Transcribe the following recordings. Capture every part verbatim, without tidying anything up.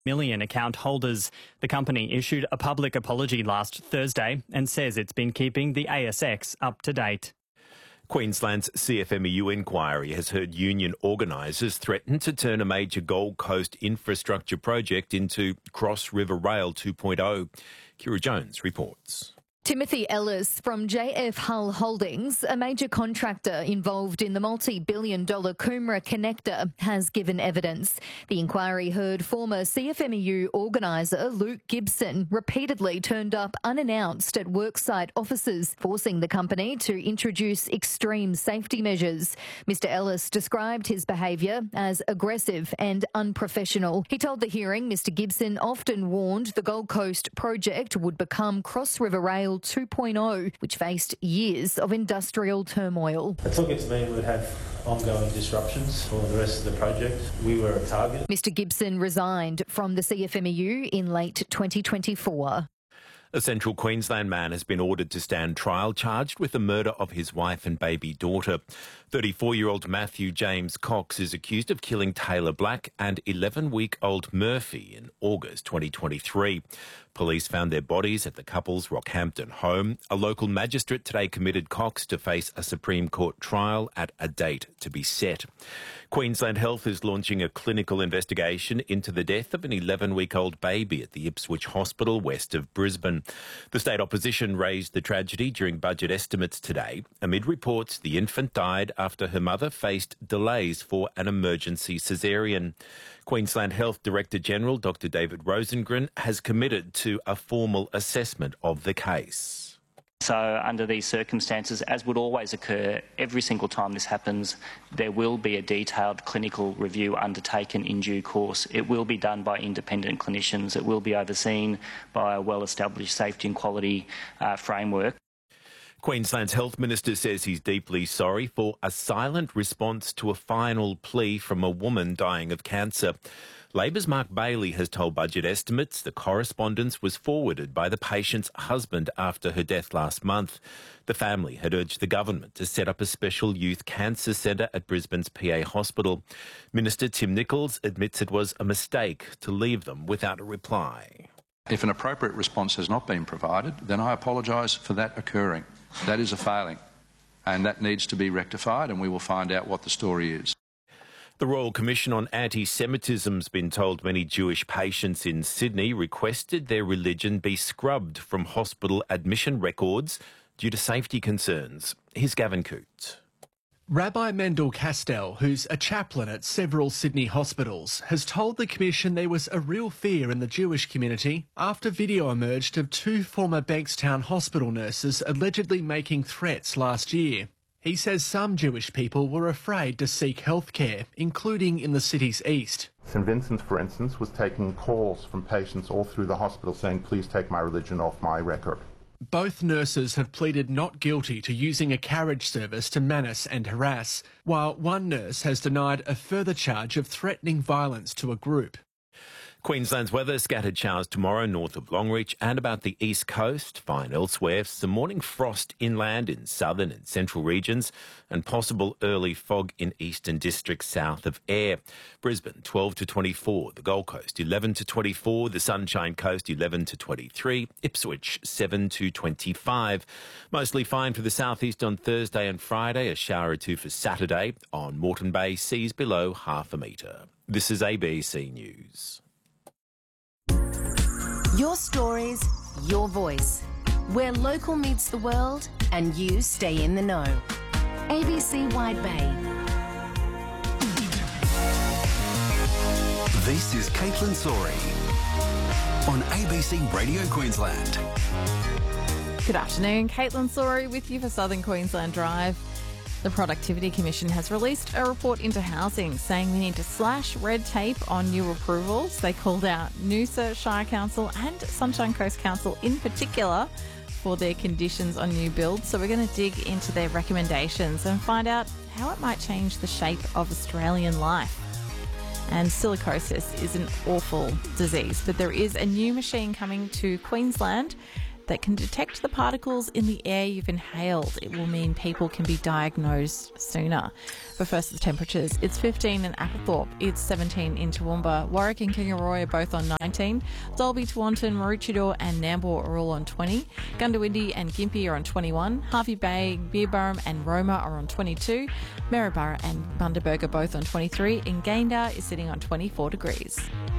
million account holders. The company issued a public apology last Thursday and says it's been keeping the A S X up to date. Queensland's C F M E U inquiry has heard union organisers threaten to turn a major Gold Coast infrastructure project into Cross River Rail two point oh. Kira Jones reports. Timothy Ellis from J F Hull Holdings, a major contractor involved in the multi-billion dollar Coomera connector, has given evidence. The inquiry heard former C F M E U organiser Luke Gibson repeatedly turned up unannounced at worksite offices, forcing the company to introduce extreme safety measures. Mister Ellis described his behaviour as aggressive and unprofessional. He told the hearing Mister Gibson often warned the Gold Coast project would become Cross River Rail two point oh, which faced years of industrial turmoil. It took it to mean we'd have ongoing disruptions for the rest of the project. We were a target. Mister Gibson resigned from the C F M E U in late twenty twenty-four. A Central Queensland man has been ordered to stand trial charged with the murder of his wife and baby daughter. thirty-four-year-old Matthew James Cox is accused of killing Taylor Black and eleven-week-old Murphy in August twenty twenty-three. Police found their bodies at the couple's Rockhampton home. A local magistrate today committed Cox to face a Supreme Court trial at a date to be set. Queensland Health is launching a clinical investigation into the death of an eleven-week-old baby at the Ipswich Hospital west of Brisbane. The state opposition raised the tragedy during budget estimates today, amid reports the infant died after her mother faced delays for an emergency caesarean. Queensland Health Director-General Doctor David Rosengren has committed to a formal assessment of the case. So under these circumstances, as would always occur, every single time this happens, there will be a detailed clinical review undertaken in due course. It will be done by independent clinicians. It will be overseen by a well-established safety and quality uh, framework. Queensland's Health Minister says he's deeply sorry for a silent response to a final plea from a woman dying of cancer. Labor's Mark Bailey has told Budget Estimates the correspondence was forwarded by the patient's husband after her death last month. The family had urged the government to set up a special youth cancer centre at Brisbane's P A Hospital. Minister Tim Nicholls admits it was a mistake to leave them without a reply. If an appropriate response has not been provided, then I apologise for that occurring. That is a failing, and that needs to be rectified, and we will find out what the story is. The Royal Commission on Anti-Semitism's been told many Jewish patients in Sydney requested their religion be scrubbed from hospital admission records due to safety concerns. Here's Gavin Coote. Rabbi Mendel Castell, who's a chaplain at several Sydney hospitals, has told the Commission there was a real fear in the Jewish community after video emerged of two former Bankstown hospital nurses allegedly making threats last year. He says some Jewish people were afraid to seek healthcare, including in the city's east. St Vincent's, for instance, was taking calls from patients all through the hospital saying, please take my religion off my record. Both nurses have pleaded not guilty to using a carriage service to menace and harass, while one nurse has denied a further charge of threatening violence to a group. Queensland's weather, scattered showers tomorrow north of Longreach and about the east coast. Fine elsewhere. Some morning frost inland in southern and central regions and possible early fog in eastern districts south of Ayr. Brisbane twelve to twenty-four. The Gold Coast eleven to twenty-four. The Sunshine Coast eleven to twenty-three. Ipswich seven to twenty-five. Mostly fine for the southeast on Thursday and Friday. A shower or two for Saturday. On Moreton Bay, seas below half a metre. This is A B C News. Your stories, your voice. Where local meets the world and you stay in the know. A B C Wide Bay. This is Caitlin Sori on A B C Radio Queensland. Good afternoon, Caitlin Sori with you for Southern Queensland Drive. The Productivity Commission has released a report into housing saying we need to slash red tape on new approvals. They called out Noosa Shire Council and Sunshine Coast Council in particular for their conditions on new builds. So we're going to dig into their recommendations and find out how it might change the shape of Australian life. And silicosis is an awful disease, but there is a new machine coming to Queensland that can detect the particles in the air you've inhaled. It will mean people can be diagnosed sooner. But first, the temperatures. It's fifteen in Applethorpe, it's seventeen in Toowoomba. Warwick and Kingaroy are both on nineteen. Dalby, Tewantin, Maroochydore and Nambour are all on twenty. Gundawindi and Gympie are on twenty-one. Harvey Bay, Beerburrum and Roma are on twenty-two. Maryborough and Bundaberg are both on twenty-three. And Gayndah is sitting on twenty-four degrees.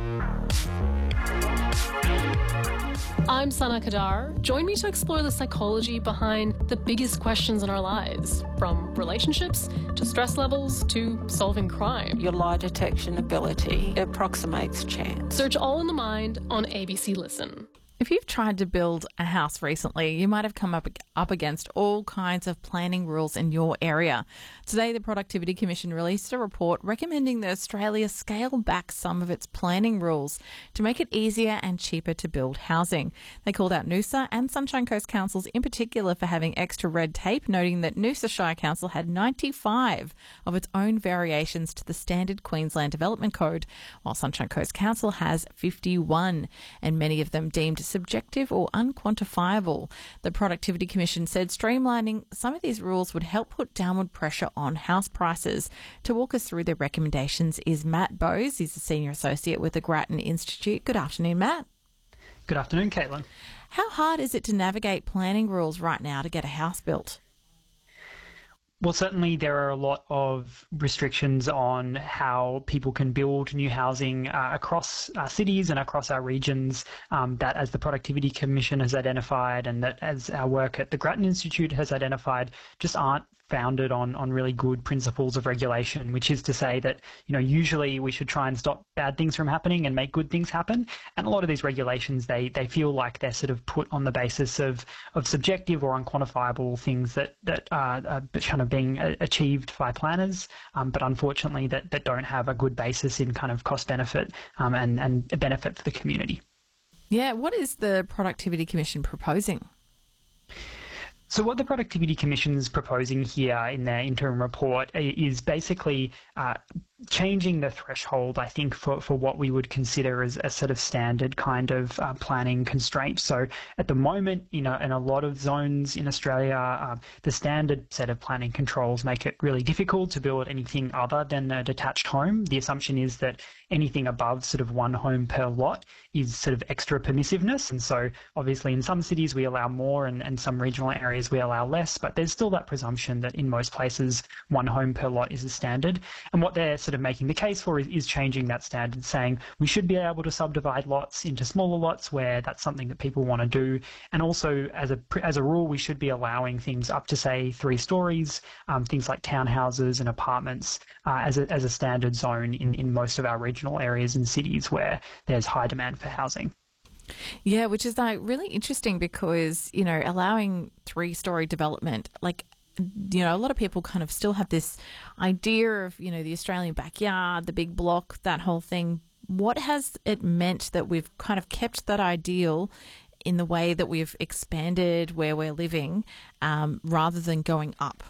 I'm Sana Kadar. Join me to explore the psychology behind the biggest questions in our lives, from relationships to stress levels to solving crime. Your lie detection ability approximates chance. Search All in the Mind on A B C Listen. If you've tried to build a house recently, you might have come up, up against all kinds of planning rules in your area. Today, the Productivity Commission released a report recommending that Australia scale back some of its planning rules to make it easier and cheaper to build housing. They called out Noosa and Sunshine Coast councils in particular for having extra red tape, noting that Noosa Shire Council had ninety-five of its own variations to the standard Queensland Development Code, while Sunshine Coast Council has fifty-one, and many of them deemed subjective or unquantifiable. The Productivity Commission said streamlining some of these rules would help put downward pressure on house prices. To walk us through their recommendations is Matt Bowes. He's a Senior Associate with the Grattan Institute. Good afternoon, Matt. Good afternoon, Caitlin. How hard is it to navigate planning rules right now to get a house built? Well, certainly there are a lot of restrictions on how people can build new housing uh, across our cities and across our regions um, that, as the Productivity Commission has identified and that as our work at the Grattan Institute has identified, just aren't founded on on really good principles of regulation, which is to say that, you know, usually we should try and stop bad things from happening and make good things happen. And a lot of these regulations, they they feel like they're sort of put on the basis of of subjective or unquantifiable things that that are, are kind of being achieved by planners, um, but unfortunately that that don't have a good basis in kind of cost benefit um, and and a benefit for the community. Yeah, what is the Productivity Commission proposing? So what the Productivity Commission is proposing here in their interim report is basically uh, changing the threshold, I think, for, for what we would consider as a sort of standard kind of uh, planning constraint. So at the moment, you know, in a lot of zones in Australia, uh, the standard set of planning controls make it really difficult to build anything other than a detached home. The assumption is that anything above sort of one home per lot is sort of extra permissiveness. And so obviously in some cities we allow more and, and some regional areas we allow less, but there's still that presumption that in most places one home per lot is a standard. And what they're sort of making the case for is, is changing that standard, saying we should be able to subdivide lots into smaller lots where that's something that people want to do. And also as a as a rule, we should be allowing things up to, say, three stories, um, things like townhouses and apartments uh, as, a, as a standard zone in, in most of our regional areas and cities where there's high demand for housing. Yeah, which is like really interesting because, you know, allowing three-story development, like, you know, a lot of people kind of still have this idea of, you know, the Australian backyard, the big block, that whole thing. What has it meant that we've kind of kept that ideal in the way that we've expanded where we're living um, rather than going up?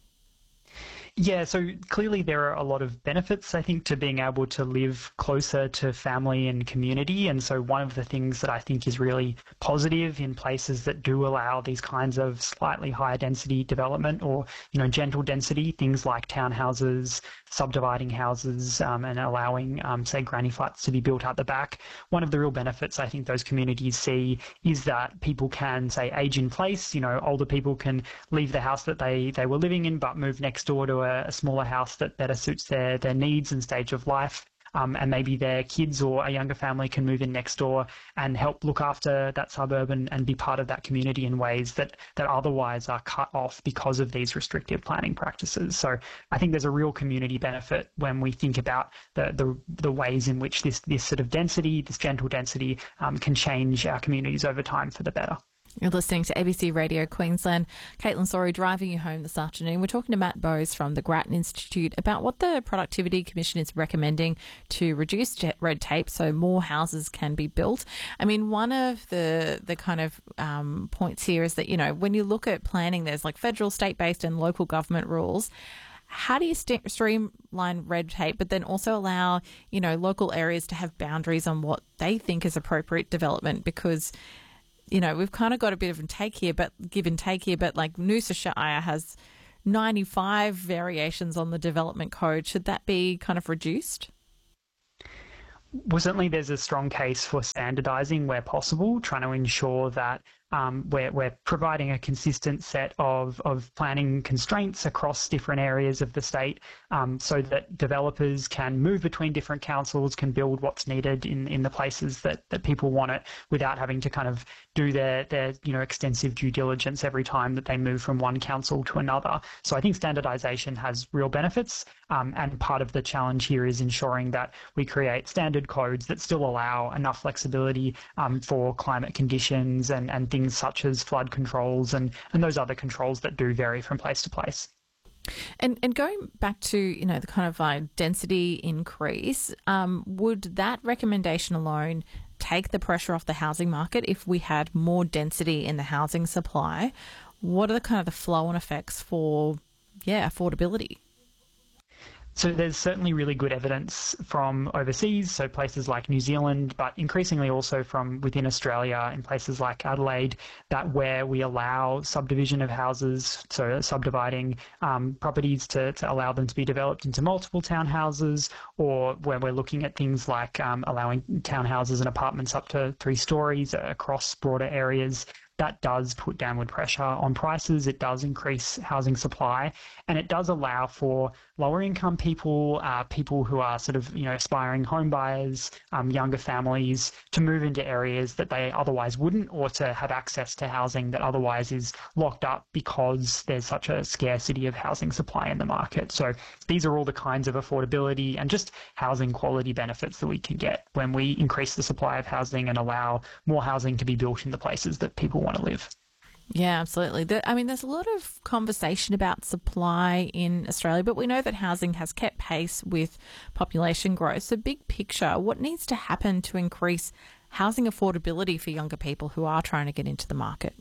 Yeah, so clearly there are a lot of benefits, I think, to being able to live closer to family and community. And so one of the things that I think is really positive in places that do allow these kinds of slightly higher density development or, you know, gentle density, things like townhouses, subdividing houses um, and allowing, um, say, granny flats to be built out the back. One of the real benefits I think those communities see is that people can, say, age in place. You know, older people can leave the house that they, they were living in but move next door to a, a smaller house that better suits their, their needs and stage of life. Um, and maybe their kids or a younger family can move in next door and help look after that suburb and, and be part of that community in ways that, that otherwise are cut off because of these restrictive planning practices. So I think there's a real community benefit when we think about the the, the ways in which this, this sort of density, this gentle density, um, can change our communities over time for the better. You're listening to A B C Radio Queensland. Caitlin Sorry driving you home this afternoon. We're talking to Matt Bowes from the Grattan Institute about what the Productivity Commission is recommending to reduce red tape so more houses can be built. I mean, one of the the kind of um, points here is that, you know, when you look at planning, there's like federal, state-based and local government rules. How do you st- streamline red tape, but then also allow, you know, local areas to have boundaries on what they think is appropriate development? Because you know, we've kind of got a bit of a take here, but give and take here, but like Noosa Shire has ninety-five variations on the development code. Should that be kind of reduced? Well, certainly there's a strong case for standardising where possible, trying to ensure that um, we're, we're providing a consistent set of, of planning constraints across different areas of the state um, so that developers can move between different councils, can build what's needed in, in the places that, that people want it without having to kind of do their, their you know, extensive due diligence every time that they move from one council to another. So I think standardisation has real benefits, um, and part of the challenge here is ensuring that we create standard codes that still allow enough flexibility um, for climate conditions and, and things such as flood controls and, and those other controls that do vary from place to place. And and going back to, you know, the kind of uh, density increase, um, would that recommendation alone take the pressure off the housing market if we had more density in the housing supply? What are the kind of the flow-on effects for, yeah, affordability? So there's certainly really good evidence from overseas, so places like New Zealand, but increasingly also from within Australia in places like Adelaide, that where we allow subdivision of houses, so subdividing um, properties to, to allow them to be developed into multiple townhouses, or where we're looking at things like um, allowing townhouses and apartments up to three stories across broader areas. That does put downward pressure on prices, it does increase housing supply, and it does allow for lower income people, uh, people who are sort of, you know, aspiring home buyers, um, younger families, to move into areas that they otherwise wouldn't, or to have access to housing that otherwise is locked up because there's such a scarcity of housing supply in the market. So these are all the kinds of affordability and just housing quality benefits that we can get when we increase the supply of housing and allow more housing to be built in the places that people want to live. Yeah, absolutely. The, I mean, there's a lot of conversation about supply in Australia, but we know that housing has kept pace with population growth. So big picture, what needs to happen to increase housing affordability for younger people who are trying to get into the market?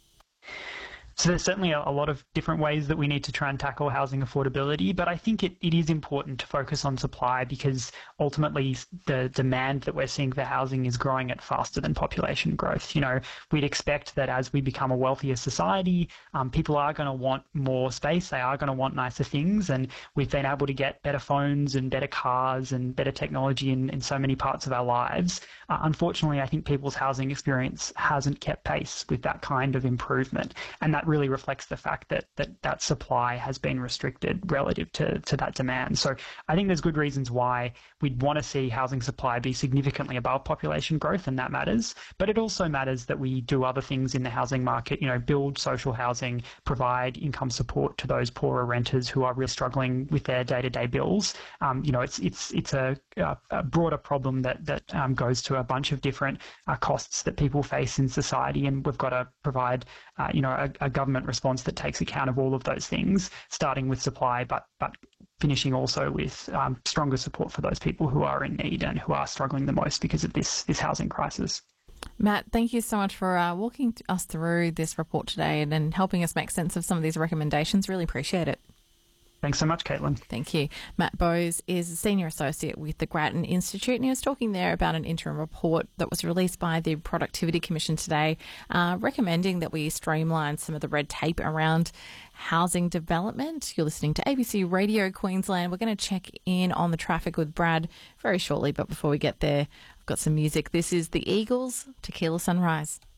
So there's certainly a, a lot of different ways that we need to try and tackle housing affordability, but I think it, it is important to focus on supply because ultimately the demand that we're seeing for housing is growing at faster than population growth. You know, we'd expect that as we become a wealthier society, um, people are going to want more space, they are going to want nicer things, and we've been able to get better phones and better cars and better technology in, in so many parts of our lives. Uh, unfortunately, I think people's housing experience hasn't kept pace with that kind of improvement, and that really reflects the fact that that, that supply has been restricted relative to, to that demand. So I think there's good reasons why we'd want to see housing supply be significantly above population growth, and that matters. But it also matters that we do other things in the housing market, you know, build social housing, provide income support to those poorer renters who are really struggling with their day-to-day bills. Um, you know, it's it's it's a, a broader problem that, that um, goes to a bunch of different uh, costs that people face in society, and we've got to provide, uh, you know, a, a government response that takes account of all of those things, starting with supply, but but finishing also with um, stronger support for those people who are in need and who are struggling the most because of this this housing crisis. Matt, thank you so much for uh, walking us through this report today and, and helping us make sense of some of these recommendations. Really appreciate it. Thanks so much, Caitlin. Thank you. Matt Bowes is a Senior Associate with the Grattan Institute, and he was talking there about an interim report that was released by the Productivity Commission today, uh, recommending that we streamline some of the red tape around housing development. You're listening to A B C Radio Queensland. We're going to check in on the traffic with Brad very shortly, but before we get there, I've got some music. This is the Eagles, Tequila Sunrise.